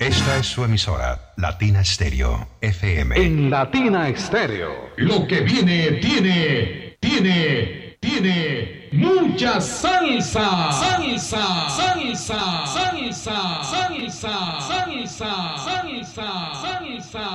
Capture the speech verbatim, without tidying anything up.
Esta es su emisora, Latina Stereo, F M. En Latina Stereo. Lo que viene tiene, tiene, tiene mucha salsa. Salsa, salsa, salsa, salsa, salsa, salsa, salsa.